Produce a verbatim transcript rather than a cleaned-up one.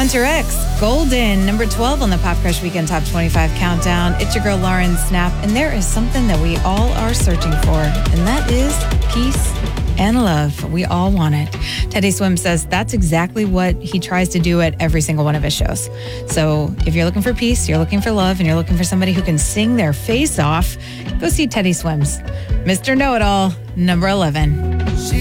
Hunter X, Golden, number twelve on the Pop Crush Weekend Top twenty-five Countdown. It's your girl Lauren Snap, and there is something that we all are searching for, and that is peace and love. We all want it. Teddy Swim says that's exactly what he tries to do at every single one of his shows. So if you're looking for peace, you're looking for love, and you're looking for somebody who can sing their face off, go see Teddy Swims. Mister Know-It-All, number eleven.